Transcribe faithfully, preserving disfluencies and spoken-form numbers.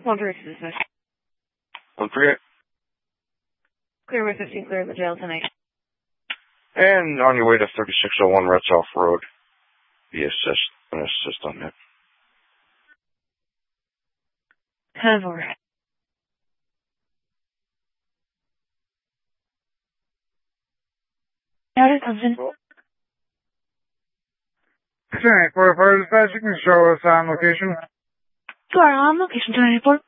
One three six six. One three eight. Clear with fifteen, clear of the jail tonight. And on your way to thirty-six oh one Retzoff Road. Be assist, an assist on that. ten four. Got it, comes in. ten four, fire dispatch, you can show us on location. You are on location, ten four.